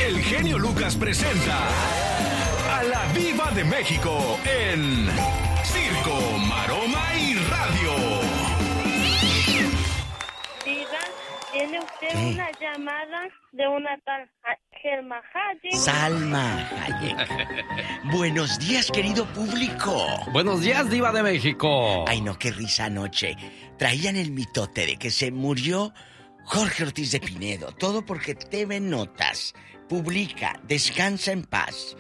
el genio Lucas presenta a la Viva de México en Circo, Maroma y Radio. Diva, tiene usted una llamada de una tal Salma Hayek. Salma Hayek. Buenos días, querido público. Buenos días, Diva de México. Ay, no, qué risa anoche. Traían el mitote de que se murió Jorge Ortiz de Pinedo. Todo porque TV Notas publica, descansa en paz.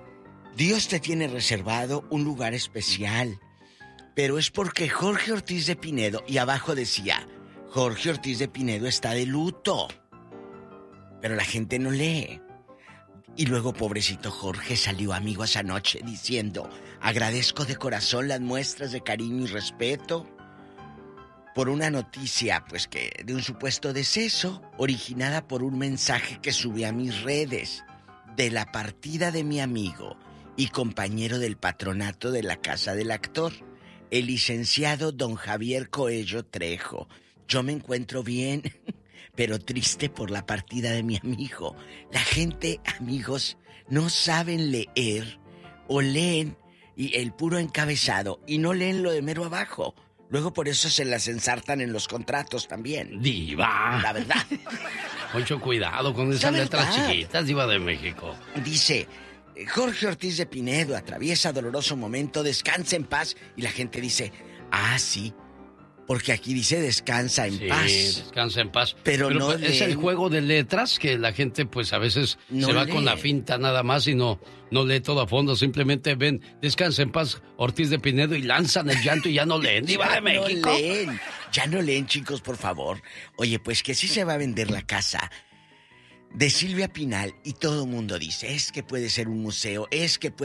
Dios te tiene reservado un lugar especial. Pero es porque Jorge Ortiz de Pinedo, y abajo decía, Jorge Ortiz de Pinedo está de luto. Pero la gente no lee. Y luego, pobrecito Jorge, salió, amigos, anoche diciendo, agradezco de corazón las muestras de cariño y respeto por una noticia, pues que de un supuesto deceso, originada por un mensaje que subí a mis redes, de la partida de mi amigo y compañero del patronato de la Casa del Actor, el licenciado don Javier Coello Trejo. Yo me encuentro bien, pero triste por la partida de mi amigo. La gente, amigos, no saben leer o leen y el puro encabezado y no leen lo de mero abajo. Luego por eso se las ensartan en los contratos también. Diva. La verdad. Mucho cuidado con esas letras chiquitas, Diva de México. Dice, Jorge Ortiz de Pinedo atraviesa doloroso momento, descansa en paz. Y la gente dice, ah, sí, porque aquí dice descansa en paz. Sí, descansa en paz. Pero no pues, es el juego de letras que la gente pues a veces se va con la finta nada más y no lee todo a fondo. Simplemente ven, descansa en paz, Ortiz de Pinedo, y lanzan el llanto y ya no leen. Diva de México. Ya no leen, chicos, por favor. Oye, pues que sí se va a vender la casa de Silvia Pinal y todo el mundo dice, es que puede ser un museo, es que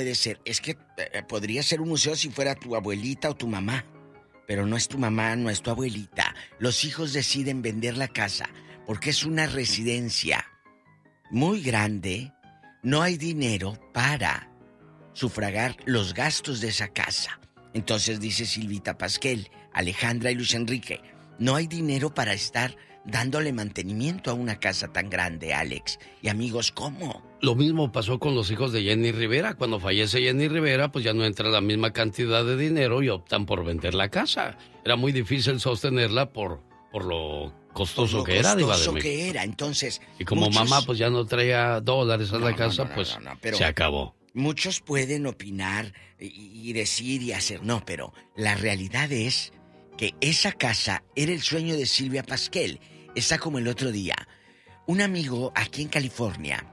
podría ser un museo si fuera tu abuelita o tu mamá. Pero no es tu mamá, no es tu abuelita. Los hijos deciden vender la casa porque es una residencia muy grande. No hay dinero para sufragar los gastos de esa casa. Entonces dice Silvita Pasquel, Alejandra y Luis Enrique, no hay dinero para estar dándole mantenimiento a una casa tan grande, Alex. Y amigos, ¿cómo? Lo mismo pasó con los hijos de Jenny Rivera. Cuando fallece Jenny Rivera, pues ya no entra la misma cantidad de dinero y optan por vender la casa. Era muy difícil sostenerla por lo costoso que era, Diva de México. Entonces, y como mamá pues ya no traía dólares a la casa, pues se acabó. Muchos pueden opinar y decir y hacer, no, pero la realidad es que esa casa era el sueño de Silvia Pasquel. Está como el otro día. Un amigo aquí en California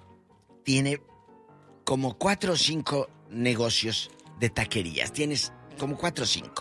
tiene como 4 o 5 negocios de taquerías. Tienes como 4 o 5.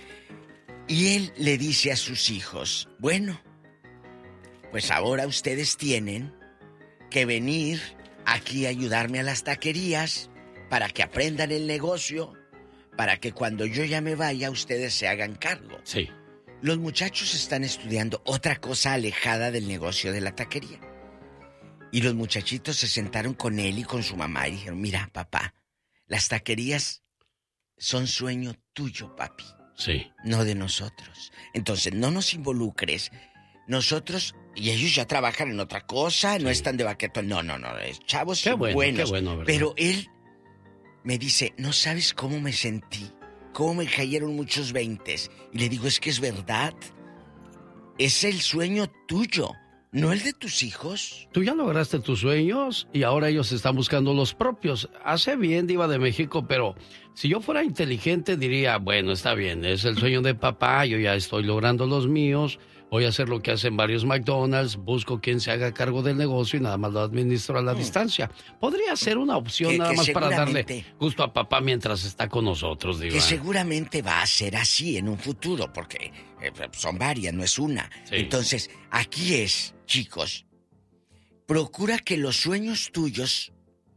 Y él le dice a sus hijos, bueno, pues ahora ustedes tienen que venir aquí a ayudarme a las taquerías para que aprendan el negocio, para que cuando yo ya me vaya ustedes se hagan cargo. Sí. Los muchachos están estudiando otra cosa alejada del negocio de la taquería. Y los muchachitos se sentaron con él y con su mamá y dijeron, mira, papá, las taquerías son sueño tuyo, papi. Sí. No de nosotros. Entonces, no nos involucres. Nosotros, y ellos ya trabajan en otra cosa, no están de baquetón. No, chavos buenos. Qué bueno, ¿verdad? Pero él me dice, no sabes cómo me sentí, cómo me cayeron muchos veintes. Y le digo, es que es verdad. Es el sueño tuyo, no el de tus hijos. Tú ya lograste tus sueños y ahora ellos están buscando los propios. Hace bien, Diva de México, pero si yo fuera inteligente diría, bueno, está bien, es el sueño de papá, yo ya estoy logrando los míos, voy a hacer lo que hacen varios McDonald's, busco quien se haga cargo del negocio y nada más lo administro a la distancia. Podría ser una opción nada más para darle gusto a papá mientras está con nosotros, Diva. Que seguramente va a ser así en un futuro, porque son varias, no es una. Sí. Entonces, aquí es, chicos, procura que los sueños tuyos,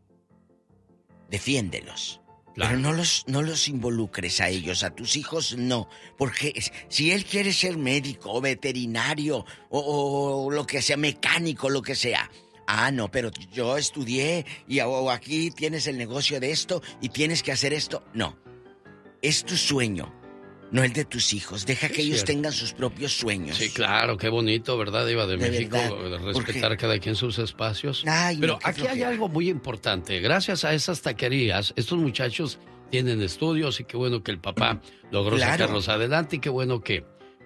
defiéndelos. Claro. Pero no los involucres a ellos, a tus hijos no. Porque si él quiere ser médico o veterinario o lo que sea, mecánico, lo que sea. Ah, no, pero yo estudié y aquí tienes el negocio de esto y tienes que hacer esto. No, es tu sueño. no el de tus hijos. Deja que ellos tengan sus propios sueños. Sí, claro, qué bonito, ¿verdad, Diva de México? Verdad, respetar cada quien sus espacios. Ay, pero no, aquí hay algo muy importante. Gracias a esas taquerías, estos muchachos tienen estudios y qué bueno que el papá logró sacarlos adelante y qué bueno que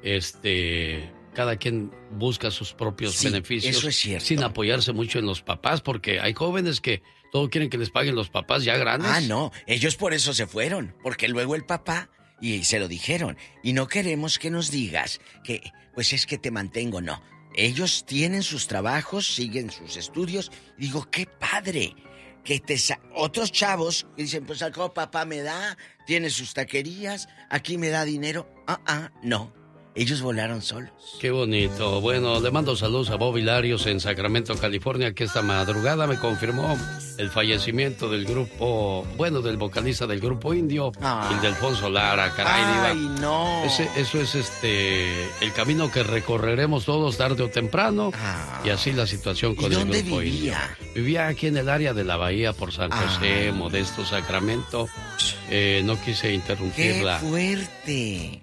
cada quien busca sus propios beneficios. Eso es cierto. Sin apoyarse mucho en los papás, porque hay jóvenes que todo quieren que les paguen los papás ya grandes. Ah, no, ellos por eso se fueron, porque luego el papá, y se lo dijeron, y no queremos que nos digas que, pues es que te mantengo, no. Ellos tienen sus trabajos, siguen sus estudios, y digo, qué padre, que otros chavos que dicen, pues al cabo papá me da, tiene sus taquerías, aquí me da dinero, no. Ellos volaron solos. Qué bonito. Bueno, le mando saludos a Bob Hilarios en Sacramento, California, que esta madrugada me confirmó el fallecimiento del grupo, del vocalista del grupo indio, Ildefonso Lara. Caray, Diva. No. Eso es el camino que recorreremos todos tarde o temprano. Y así la situación con el grupo indio. Vivía aquí en el área de la Bahía por San José, Modesto, Sacramento. No quise interrumpirla. ¡Qué fuerte!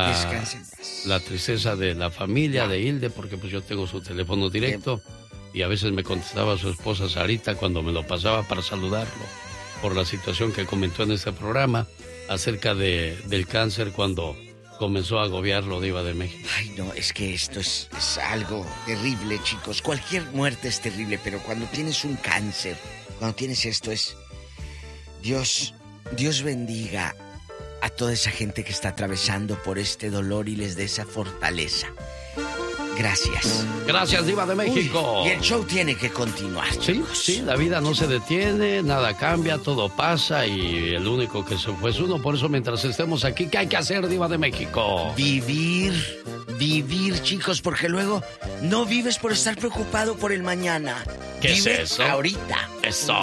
La tristeza de la familia de Hilde, porque pues yo tengo su teléfono directo y a veces me contestaba su esposa Sarita cuando me lo pasaba para saludarlo por la situación que comentó en este programa acerca del cáncer cuando comenzó a agobiarlo, Diva de México. Ay, no, es que esto es algo terrible, chicos. Cualquier muerte es terrible, pero cuando tienes un cáncer, cuando tienes esto Dios bendiga a toda esa gente que está atravesando por este dolor y les dé esa fortaleza. Gracias. Gracias, Diva de México. Y el show tiene que continuar, chicos. Sí, la vida no se detiene, nada cambia, todo pasa y el único que se fue es uno. Por eso, mientras estemos aquí, ¿qué hay que hacer, Diva de México? Vivir, chicos, porque luego no vives por estar preocupado por el mañana. ¿Qué Vive es eso? ahorita. Eso.